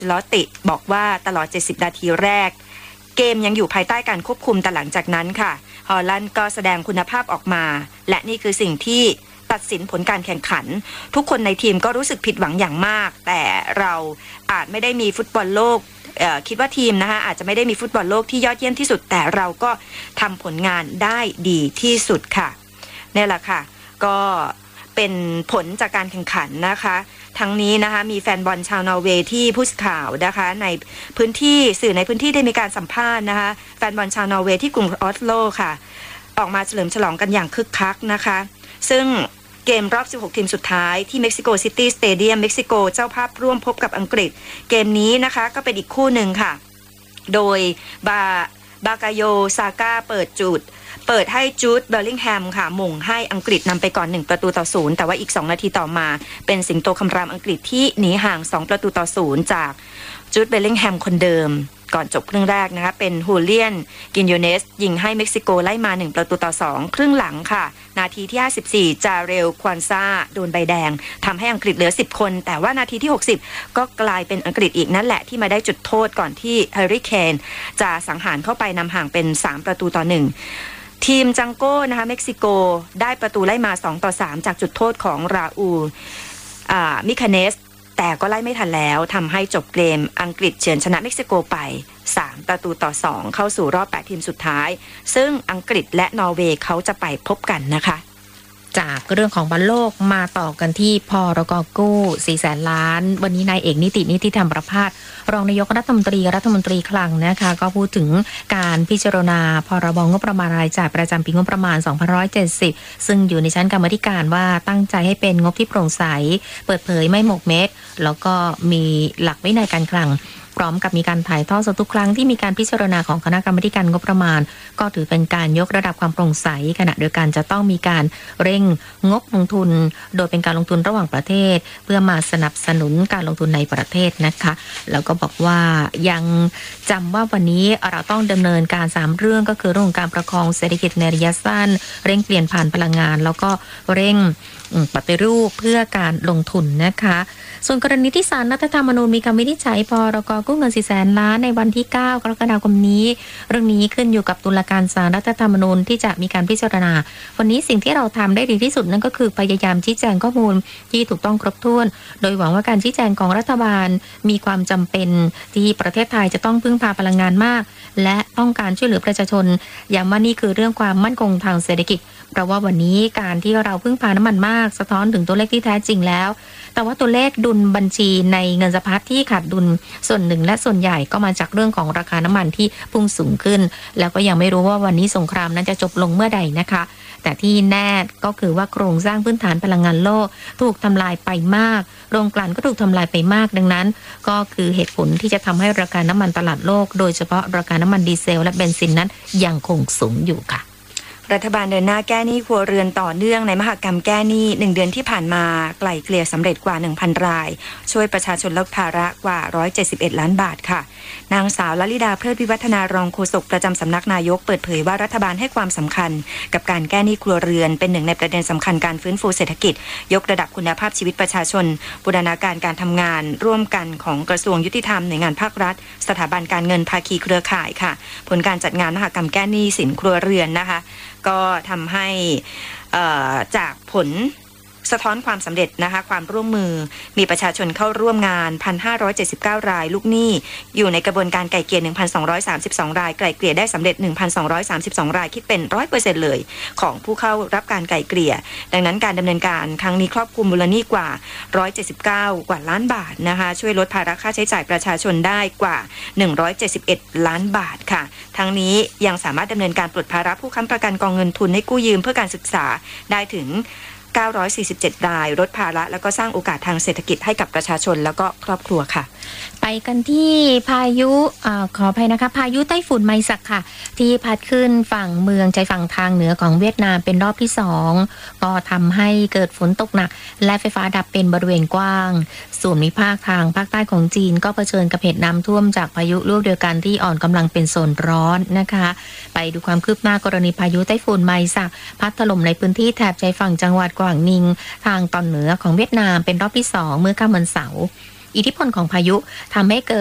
ลอติบอกว่าตลอด70นาทีแรกเกมยังอยู่ภายใต้การควบคุมแต่หลังจากนั้นค่ะฮอลแลนด์ก็แสดงคุณภาพออกมาและนี่คือสิ่งที่ตัดสินผลการแข่งขันทุกคนในทีมก็รู้สึกผิดหวังอย่างมากแต่เราอาจไม่ได้มีฟุตบอลโลกคิดว่าทีมนะคะอาจจะไม่ได้มีฟุตบอลโลกที่ยอดเยี่ยมที่สุดแต่เราก็ทำผลงานได้ดีที่สุดค่ะนี่แหละค่ะก็เป็นผลจากการแข่งขันนะคะทั้งนี้นะคะมีแฟนบอลชาวนอร์เวย์ที่ผู้สื่อข่าวนะคะในพื้นที่สื่อในพื้นที่ได้มีการสัมภาษณ์นะคะแฟนบอลชาวนอร์เวย์ที่กรุงออสโลค่ะออกมาเฉลิมฉลองกันอย่างคึกคักนะคะซึ่งเกมรอบ16ทีมสุดท้ายที่เม็กซิโกซิตี้สเตเดียมเม็กซิโกเจ้าภาพร่วมพบกับอังกฤษเกมนี้นะคะก็เป็นอีกคู่หนึ่งค่ะโดยบากาโยซาก้าเปิดให้จูดเบลลิงแฮมค่ะหม่งให้อังกฤษนำไปก่อน1-0แต่ว่าอีก2นาทีต่อมาเป็นสิงโตคำรามอังกฤษที่หนีห่าง2-0จากจูดเบลลิงแฮมคนเดิมก่อนจบครึ่งแรกนะคะเป็นฮูเลียนกินโยเนสยิงให้เม็กซิโกไล่มา1-2ครึ่งหลังค่ะนาทีที่54จาเรลควานซาโดนใบแดงทำให้อังกฤษเหลือ10คนแต่ว่านาทีที่60ก็กลายเป็นอังกฤษอีกนั่นแหละที่มาได้จุดโทษก่อนที่แฮร์รี่เคนจะสังหารเข้าไปนำห่างเป็น3-1ทีมจังโก้นะคะเม็กซิโกได้ประตูไล่มา2-3จากจุดโทษของราอูลมิคาเนสแต่ก็ไล่ไม่ทันแล้วทำให้จบเกมอังกฤษเฉือนชนะเม็กซิโกไป3-2เข้าสู่รอบ8ทีมสุดท้ายซึ่งอังกฤษและนอร์เวย์เขาจะไปพบกันนะคะจากเรื่องของบอลโลกมาต่อกันที่พรก.กู้400,000 ล้านวันนี้นายเอกนิติธรรมประภาสรองนายกรัฐมนตรีคลังนะคะก็พูดถึงการพิจารณาพรบงบประมาณรายจ่ายประจำปีงบประมาณ2570ซึ่งอยู่ในชั้นกรรมาธิการว่าตั้งใจให้เป็นงบที่โปร่งใสเปิดเผยไม่หมกเม็ดแล้วก็มีหลักวินัยการคลังพร้อมกับมีการถ่ายทอดสดทุกครั้งที่มีการพิจารณาของคณะกรรมาการงบประมาณก็ถือเป็นการยกระดับความโปร่งใสขณะเดียวกันจะต้องมีการเร่งงบลงทุนโดยเป็นการลงทุนระหว่างประเทศเพื่อมาสนับสนุนการลงทุนในประเทศนะคะแล้วก็บอกว่ายังจำว่าวันนี้เราต้องดำเนินการ3เรื่องก็คือเรื่องของการประคองเศรษฐกิจในระยะสั้นเร่งเปลี่ยนผ่านพลังงานแล้วก็เร่งปฏิรูปเพื่อการลงทุนนะคะส่วนกรณีที่ศาลรัฐธรรมนูญมีคำวินิจฉัยพรก.กู้เงิน400,000 ล้านในวันที่9กรกฎาคมนี้เรื่องนี้ขึ้นอยู่กับตุลาการศาลรัฐธรรมนูญที่จะมีการพิจารณาวันนี้สิ่งที่เราทำได้ดีที่สุดนั่นก็คือพยายามชี้แจงข้อมูลที่ถูกต้องครบถ้วนโดยหวังว่าการชี้แจงของรัฐบาลมีความจำเป็นที่ประเทศไทยจะต้องพึ่งพาพลังงานมากและต้องการช่วยเหลือประชาชนย้ำว่านี่คือเรื่องความมั่นคงทางเศรษฐกิจเพราะว่าวันนี้การที่เราพึ่งพาน้ำมันมากสะท้อนถึงตัวเลขที่แท้จริงแล้วแต่ว่าตัวเลขดุลบัญชีในเงินสะพัดที่ขาดดุลส่วนหนึ่งและส่วนใหญ่ก็มาจากเรื่องของราคาน้ำมันที่พุ่งสูงขึ้นแล้วก็ยังไม่รู้ว่าวันนี้สงครามนั้นจะจบลงเมื่อใดนะคะแต่ที่แน่ก็คือว่าโครงสร้างพื้นฐานพลังงานโลกถูกทำลายไปมากโรงกลั่นก็ถูกทำลายไปมากดังนั้นก็คือเหตุผลที่จะทำให้ราคาน้ำมันตลาดโลกโดยเฉพาะราคาน้ำมันดีเซลและเบนซินนั้นยังคงสูงอยู่ค่ะรัฐบาลเดินหน้าแก้หนี้ครัวเรือนต่อเนื่องในมหกรรมแก้หนี้1เดือนที่ผ่านมาไกล่เกลี่ยสำเร็จกว่า 1,000 รายช่วยประชาชนลดภาระกว่า171ล้านบาทค่ะนางสาวลลิดาเพลิดวิวัฒนารองโฆษกประจำสำนักนายกเปิดเผยว่ารัฐบาลให้ความสำคัญกับการแก้หนี้ครัวเรือนเป็นหนึ่งในประเด็นสำคัญการฟื้นฟูเศรษฐกิจยกระดับคุณภาพชีวิตประชาชนบูรณาการการทำงานร่วมกันของกระทรวงยุติธรรมหน่วยงานภาครัฐสถาบันการเงินภาคีเครือข่ายค่ะผลการจัดงานมหกรรมแก้หนี้สินครัวเรือนนะคะก็ทำให้จากผลสะท้อนความสำเร็จนะคะความร่วมมือมีประชาชนเข้าร่วมงาน 1,579 รายลูกหนี้อยู่ในกระบวนการไกล่เกลี่ย 1,232 รายไกล่เกลี่ยได้สำเร็จ 1,232 รายคิดเป็น 100% เลยของผู้เข้ารับการไกล่เกลี่ยดังนั้นการดำเนินการครั้งนี้ครอบคลุมมูลหนี้กว่า179กว่าล้านบาทนะคะช่วยลดภาระค่าใช้จ่ายประชาชนได้กว่า171ล้านบาทค่ะทั้งนี้ยังสามารถดำเนินการปลดภาระผู้ค้ำประกันกองเงินทุนให้กู้ยืมเพื่อการศึกษาได้ถึง947 รายลดภาระแล้วก็สร้างโอกาสทางเศรษฐกิจให้กับประชาชนแล้วก็ครอบครัวค่ะไปกันที่พายุขออภัยนะคะพายุไต้ฝุ่นไมซักค่ะที่พัดขึ้นฝั่งเมืองใจฝั่งทางเหนือของเวียดนามเป็นรอบที่2ก็ทำให้เกิดฝนตกหนักและไฟฟ้าดับเป็นบริเวณกว้างส่วนภาคทางภาคใต้ของจีนก็เผชิญกับเหตุน้ำท่วมจากพายุลูกเดียวกันที่อ่อนกำลังเป็นโซนร้อนนะคะไปดูความคืบหน้ากรณีพายุไต้ฝุ่นไมซักพัดถล่มในพื้นที่แถบใจฝั่งจังหวัดกวางนิงทางตอนเหนือของเวียดนามเป็นรอบที่2เมื่อค่ำวันเสาร์อิทธิพลของพายุทำให้เกิด